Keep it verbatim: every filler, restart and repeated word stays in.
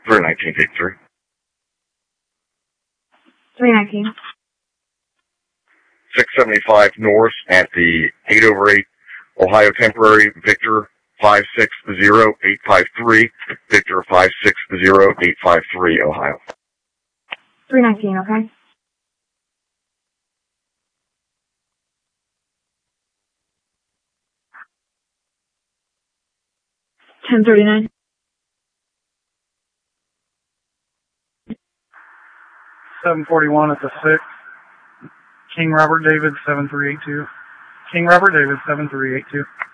three nineteen, take three. three nineteen. six seventy-five north at the eight over eight Ohio temporary, Victor five six zero eight five three, Victor five six zero eight five three, Ohio. three nineteen, okay? ten thirty-nine. seven forty-one at the six. King Robert David seven three eight two. King Robert David seven three eight two.